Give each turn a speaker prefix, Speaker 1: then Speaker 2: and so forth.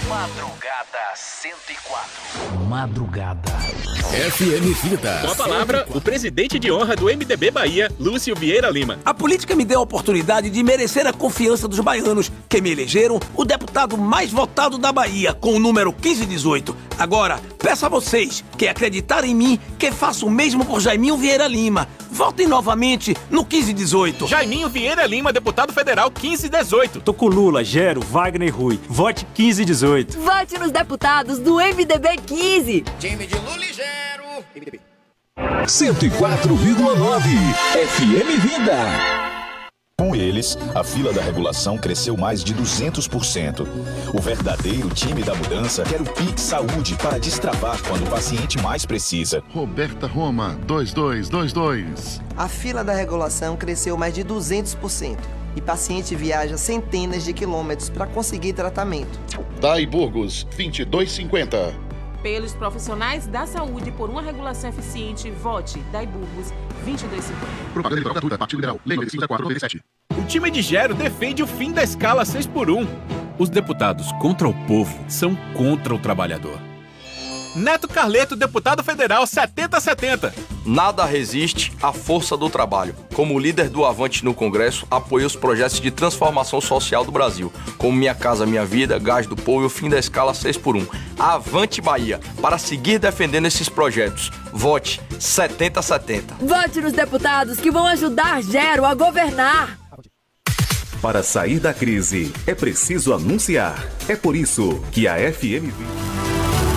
Speaker 1: Madrugada 104.
Speaker 2: Madrugada.
Speaker 3: FM Vida.
Speaker 4: Com a palavra, o presidente de honra do MDB Bahia, Lúcio Vieira Lima.
Speaker 5: A política me deu a oportunidade de merecer a confiança dos baianos, que me elegeram o deputado mais votado da Bahia, com o número 1518. Agora, peço a vocês que acreditarem em mim, que faço o mesmo por Jaiminho Vieira Lima. Votem novamente no 1518.
Speaker 4: Jaiminho Vieira Lima, deputado federal 1518.
Speaker 6: Tô com Lula, Gero, Wagner e Rui. Vote 1518.
Speaker 7: Vote nos deputados do MDB 15.
Speaker 3: Time de Lula e Gero. MDB.
Speaker 2: 104,9 FM Vida.
Speaker 8: Com eles, a fila da regulação cresceu mais de 200%. O verdadeiro time da mudança quer o Pix Saúde para destravar quando o paciente mais precisa.
Speaker 9: Roberta Roma, 2222.
Speaker 10: A fila da regulação cresceu mais de 200%. E paciente viaja centenas de quilômetros para conseguir tratamento.
Speaker 9: Dai Burgos, 2250.
Speaker 11: Pelos profissionais da saúde por uma regulação eficiente, vote Dai Burgos 2250.
Speaker 9: Propaganda gratuita, Partido Liberal, Lei 5497.
Speaker 4: O time de Gero defende o fim da escala 6x1. Os deputados contra o povo são contra o trabalhador. Neto Carleto, deputado federal 7070.
Speaker 12: Nada resiste à força do trabalho. Como líder do Avante no Congresso, apoiei os projetos de transformação social do Brasil, como Minha Casa Minha Vida, Gás do Povo e o fim da escala 6x1. Avante Bahia, para seguir defendendo esses projetos. Vote 7070.
Speaker 7: Vote nos deputados que vão ajudar Gero a governar.
Speaker 13: Para sair da crise, é preciso anunciar. É por isso que a FM